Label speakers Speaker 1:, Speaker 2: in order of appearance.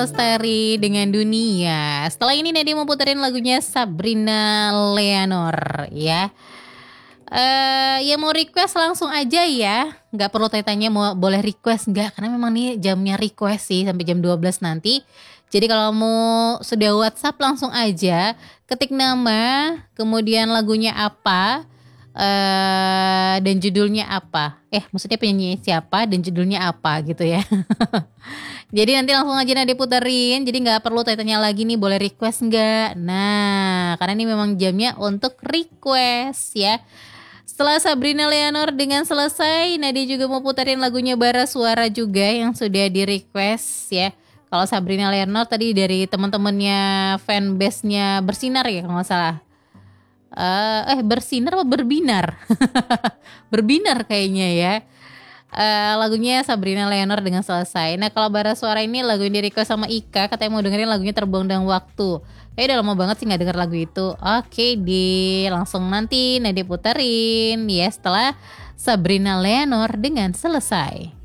Speaker 1: Lestari dengan dunia. Setelah ini Nadia mau puterin lagunya Sabrina Leonor ya. Ya mau request langsung aja ya. Nggak perlu tanya mau boleh request nggak, karena memang nih jamnya request sih sampai jam 12 nanti. Jadi kalau mau sudah WhatsApp langsung aja, ketik nama, kemudian lagunya apa, dan judulnya apa. Maksudnya penyanyi siapa dan judulnya apa gitu ya. Jadi nanti langsung aja Nadia puterin. Jadi nggak perlu tanya lagi nih boleh request nggak. Nah, karena ini memang jamnya untuk request ya. Setelah Sabrina Leonor dengan selesai, Nadia juga mau puterin lagunya Bara Suara juga yang sudah di request ya. Kalau Sabrina Leonor tadi dari teman-temannya fanbase-nya Bersinar ya kalau nggak salah. Bersinar apa berbinar? Berbinar kayaknya ya. Lagunya Sabrina Leonor dengan selesai. Nah kalau Bara Suara ini lagu yang di request sama Ika, katanya mau dengerin lagunya Terbuang Dalam Waktu. Kayaknya udah lama banget sih gak denger lagu itu. Oke deh, langsung nanti Nadia puterin ya setelah Sabrina Leonor dengan selesai.